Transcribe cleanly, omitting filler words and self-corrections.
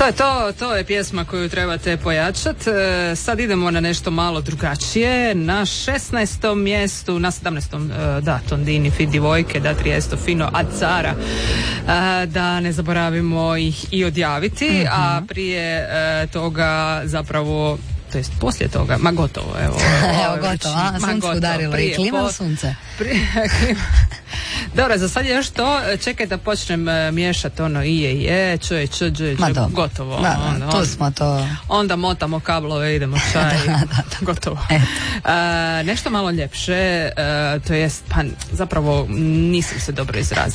To je pjesma koju trebate pojačati. Sad idemo na nešto malo drugačije. Na 16. mjestu, na 17. Da, Tondini, Fit divojke, da Triesto, Fino, Ad Cara. Da ne zaboravimo ih i odjaviti, a prije toga zapravo, to jest poslije toga, ma gotovo, evo gotovo, sunce udarilo i klima sunce. Dobro, za sad je još to, čekaj da počnem miješati ono je, gotovo. Tu smo to. Onda motamo kablove, idemo čaj, gotovo. Nešto malo ljepše, to jest, pa zapravo nisam se dobro izrazila.